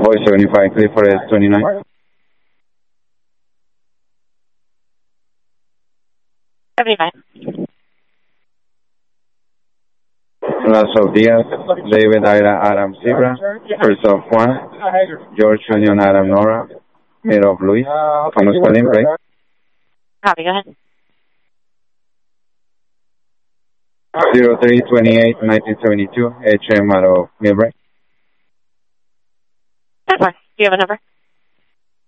Voice 75, clear for S29. Las Díaz, David Ida Adam Zebra, First of Juan, George Union Adam Nora, Mid of Luis, Thomas Colin, right? Copy, go ahead. 0328 1972, HM out of Millbrae. That's fine. Do you have a number?